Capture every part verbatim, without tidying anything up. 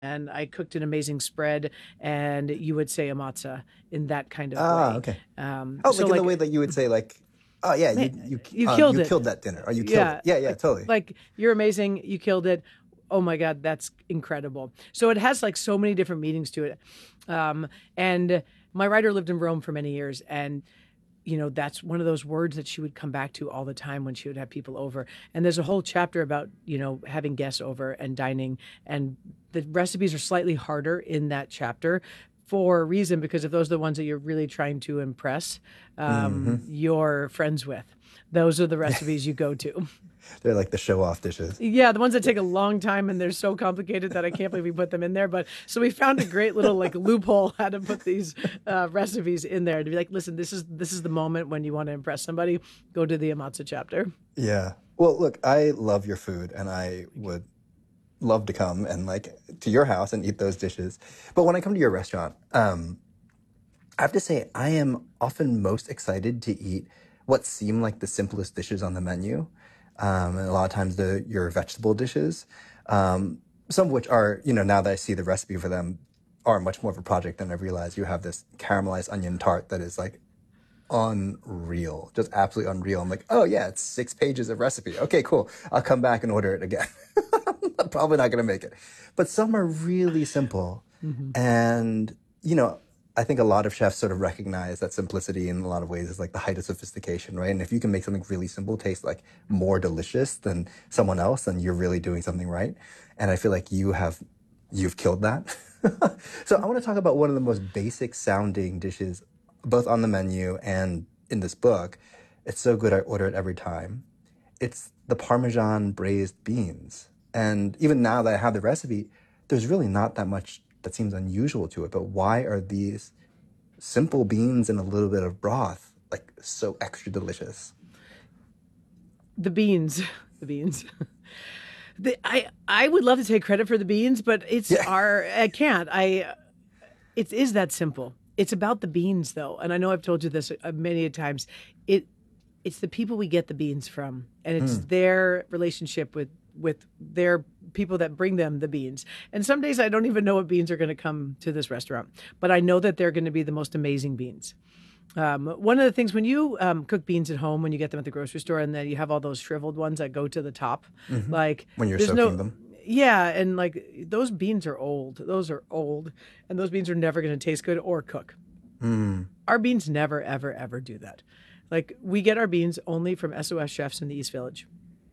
and I cooked an amazing spread, and you would say amatza in that kind of Ah, way. okay. Um, Oh, so like in the like, way that you would say, like, oh yeah, you man, you you um killed you it. killed that dinner, or you killed it. Yeah, Yeah, yeah, like totally. like you're amazing. You killed it. Oh my God, that's incredible. So it has like so many different meanings to it. Um, and my writer lived in Rome for many years, and you know, that's one of those words that she would come back to all the time when she would have people over. And there's a whole chapter about, you know, having guests over and dining. And the recipes are slightly harder in that chapter for a reason, because if those are the ones that you're really trying to impress Hmm. um, your friends with, those are the recipes you go to. They're like the show off dishes. Yeah, the ones that take a long time and they're so complicated that I can't believe we put them in there. But so we found a great little like loophole how to put these uh, recipes in there to be like, listen, this is this is the moment when you want to impress somebody. Go to the Amatsu chapter. Yeah. Well, look, I love your food, and I would love to come and like to your house and eat those dishes. But when I come to your restaurant, um, I have to say I am often most excited to eat what seem like the simplest dishes on the menu. Um, and a lot of times the your vegetable dishes, um, some of which are, you know, now that I see the recipe for them, are much more of a project than I realized. You have this caramelized onion tart that is like unreal, just absolutely unreal. I'm like, oh yeah, it's six pages of recipe. Okay, cool. I'll come back and order it again. I'm probably not gonna make it, but some are really simple, Hmm. and you know, I think a lot of chefs sort of recognize that simplicity in a lot of ways is like the height of sophistication, right? And if you can make something really simple taste like more delicious than someone else, then you're really doing something right. And I feel like you have you've killed that. So I want to talk about one of the most basic sounding dishes, both on the menu and in this book. It's so good I order it every time. It's the Parmesan braised beans. And even now that I have the recipe, there's really not that much that seems unusual to it. But why are these simple beans and a little bit of broth like so extra delicious? The beans, the beans. The, I I would love to take credit for the beans, but it's Yeah. our I can't. I it is that simple. It's about the beans though, and I know I've told you this uh, many a times. It it's the people we get the beans from, and it's Mm, their relationship with with their people that bring them the beans. And some days I don't even know what beans are going to come to this restaurant, but I know that they're going to be the most amazing beans. Um, one of the things when you um, cook beans at home, when you get them at the grocery store, and then you have all those shriveled ones that go to the top, hmm. like When you're there's soaking no, them. yeah, and like those beans are old. Those are old, and those beans are never going to taste good or cook. Mm, Our beans never, ever, ever do that. Like we get our beans only from S O S Chefs in the East Village,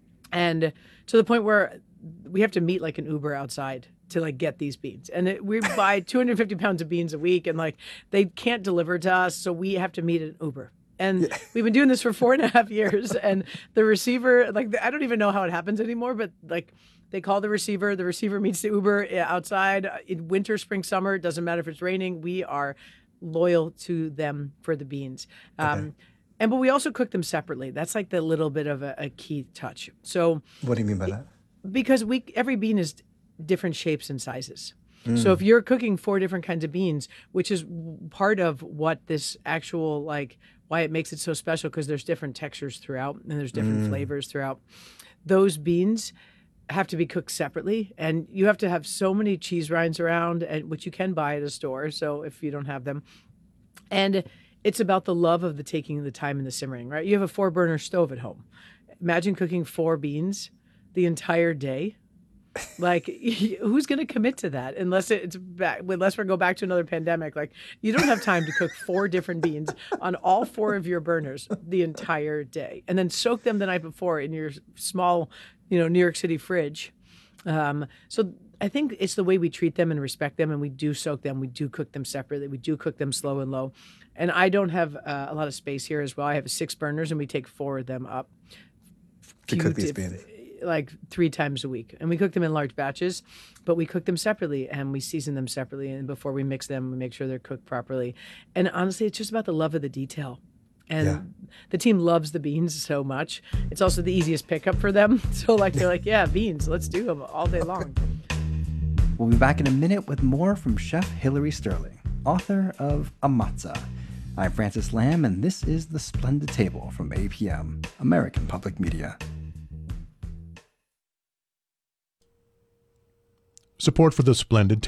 and to the point where we have to meet like an Uber outside to like get these beans. And it, we buy two hundred fifty pounds of beans a week, and like they can't deliver to us, so we have to meet an Uber. And yeah. we've been doing this for four and a half years. And the receiver, like, I don't even know how it happens anymore, but like, they call the receiver. The receiver meets the Uber outside in winter, spring, summer. It doesn't matter if it's raining. We are loyal to them for the beans. Okay. Um, and but we also cook them separately. That's like the little bit of a, a key touch. So What do you mean by that? because we every bean is different shapes and sizes. So if Mm, you're cooking four different kinds of beans, which is part of what this actual like why it makes it so special, because there's different textures throughout and there's different mm. flavors throughout. Those beans have to be cooked separately, and you have to have so many cheese rinds around, and which you can buy at a store. So if you don't have them, and it's about the love of the taking the time and the simmering, right? You have a four burner stove at home. Imagine cooking four beans the entire day. Like, who's going to commit to that unless it's back, unless we go back to another pandemic? Like, you don't have time to cook four different beans on all four of your burners the entire day, and then soak them the night before in your small, you know, New York City fridge. Um, so I think it's the way we treat them and respect them, and we do soak them, we do cook them separately, we do cook them slow and low. And I don't have uh, a lot of space here as well. I have six burners, and we take four of them up To cook few these to, beans. like three times a week, and we cook them in large batches, but we cook them separately and we season them separately. And before we mix them, we make sure they're cooked properly. And honestly, it's just about the love of the detail. Yeah. And the team loves the beans so much. It's also the easiest pickup for them. So like they're like, yeah, beans, let's do them all day long. We'll be back in a minute with more from Chef Hilary Sterling, author of Amatza. I'm Francis Lamb, and this is The Splendid Table from A P M, American Public Media. Support for the Splendid